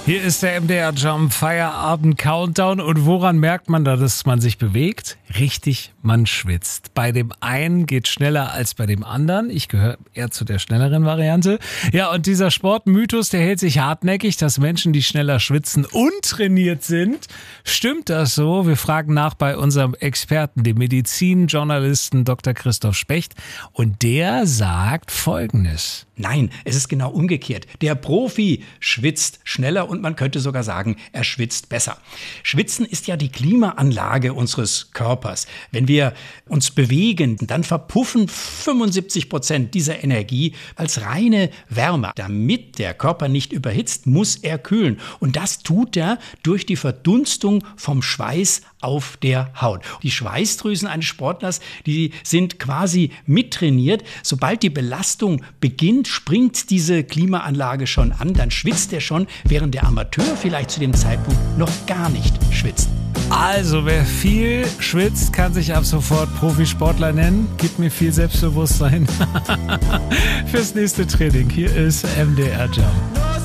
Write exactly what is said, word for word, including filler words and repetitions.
Hier ist der M D R Jump Feierabend Countdown. Und woran merkt man da, dass man sich bewegt? Richtig, man schwitzt. Bei dem einen geht schneller als bei dem anderen. Ich gehöre eher zu der schnelleren Variante. Ja, und dieser Sportmythos, der hält sich hartnäckig, dass Menschen, die schneller schwitzen, untrainiert sind. Stimmt das so? Wir fragen nach bei unserem Experten, dem Medizinjournalisten Doktor Christoph Specht. Und der sagt Folgendes. Nein, es ist genau umgekehrt. Der Profi schwitzt schneller und man könnte sogar sagen, er schwitzt besser. Schwitzen ist ja die Klimaanlage unseres Körpers. Wenn wir uns bewegen, dann verpuffen fünfundsiebzig Prozent dieser Energie als reine Wärme. Damit der Körper nicht überhitzt, muss er kühlen. Und das tut er durch die Verdunstung vom Schweiß auf der Haut. Die Schweißdrüsen eines Sportlers, die sind quasi mittrainiert. Sobald die Belastung beginnt, springt diese Klimaanlage schon an. Dann schwitzt er schon, während der Amateur vielleicht zu dem Zeitpunkt noch gar nicht schwitzt. Also, wer viel schwitzt, kann sich ab sofort Profisportler nennen. Gibt mir viel Selbstbewusstsein fürs nächste Training. Hier ist M D R Jump.